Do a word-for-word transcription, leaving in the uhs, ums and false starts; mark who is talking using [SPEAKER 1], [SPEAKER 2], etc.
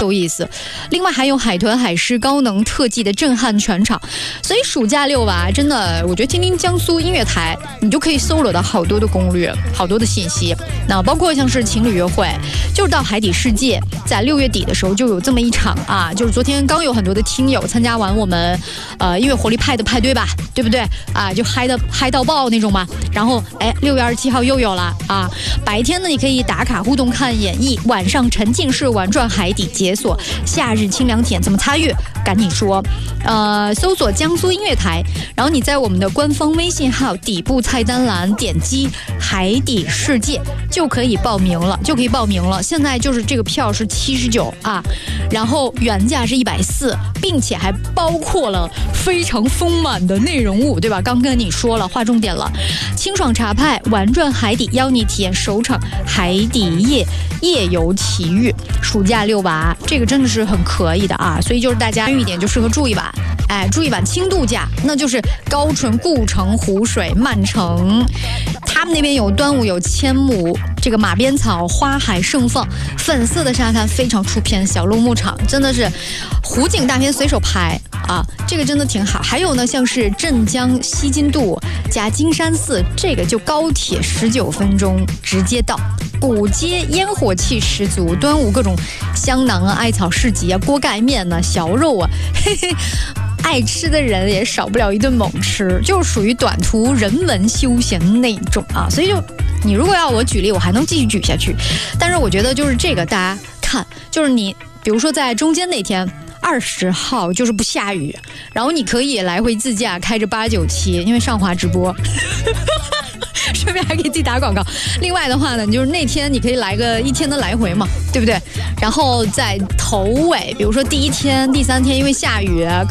[SPEAKER 1] 有意思。另外还有海豚海狮高能特技的震撼全场，所以暑假六娃真的，我觉得听听江苏音乐台，你就可以搜罗到好多的攻略，好多的信息。那包括像是情侣约会，就是到海底世界，在六月底的时候就有这么一场啊，就是昨天刚有很多的听友参加完我们呃音乐活力派的派对吧，对不对啊？就嗨的嗨到爆那种嘛。然后哎，六月二十七号又有了啊！白天呢，你可以打卡互动看演绎，晚上沉浸式玩转海底解锁夏日清凉体验。怎么参与？赶紧说，呃，搜索江苏音乐台，然后你在我们的官方微信号底部菜单栏点击海底世界就可以报名了，就可以报名了。现在就是这个票是七十九啊，然后原价是一百四，并且还包括了非常丰满的内容物，对吧？刚跟你说了，划重点了。清爽茶派玩转海底，邀你体验首场海底夜夜游奇遇。暑假六娃，这个真的是很可以的啊！所以就是大家一点就适合住一晚，哎，住一晚轻度假，那就是高淳、故城、湖水、曼城，他们那边有端午，有千亩这个马鞭草，花海盛放，粉色的沙滩非常出片，小鹿牧场真的是湖景大片随手拍啊，这个真的挺好。还有呢，像是镇江西津渡加金山寺，这个就高铁十九分钟直接到。古街烟火气十足，端午各种香囊啊、艾草市集啊、锅盖面啊、小肉啊，嘿嘿，爱吃的人也少不了一顿猛吃，就是属于短途人文休闲那种啊。所以就你如果要我举例，我还能继续举下去，但是我觉得就是这个大家看，就是你比如说在中间那天二十号就是不下雨，然后你可以来回自驾，开着八九七，因为上华直播。顺便还可以自己打广告。另外的话呢，就是那天你可以来个一天的来回嘛，对不对？然后在头尾，比如说第一天、第三天，因为下雨。